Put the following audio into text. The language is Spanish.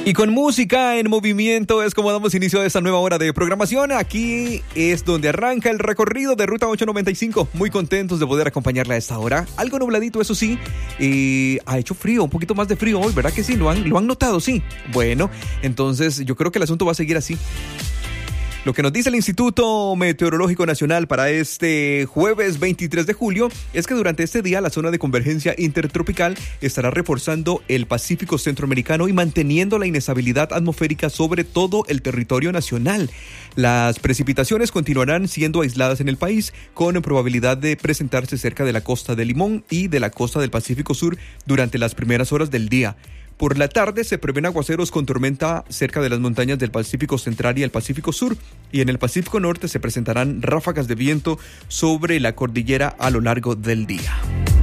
Y con música en movimiento es como damos inicio a esta nueva hora de programación. Aquí es donde arranca el recorrido de Ruta 895. Muy contentos de poder acompañarla a esta hora. Algo nubladito, eso sí. Ha hecho frío, un poquito más de frío hoy, ¿verdad que sí? ¿Lo han notado? Sí. Bueno, entonces yo creo que el asunto va a seguir así. Lo que nos dice el Instituto Meteorológico Nacional para este jueves 23 de julio es que durante este día la zona de convergencia intertropical estará reforzando el Pacífico Centroamericano y manteniendo la inestabilidad atmosférica sobre todo el territorio nacional. Las precipitaciones continuarán siendo aisladas en el país, con probabilidad de presentarse cerca de la costa de Limón y de la costa del Pacífico Sur durante las primeras horas del día. Por la tarde se prevén aguaceros con tormenta cerca de las montañas del Pacífico Central y el Pacífico Sur, y en el Pacífico Norte se presentarán ráfagas de viento sobre la cordillera a lo largo del día.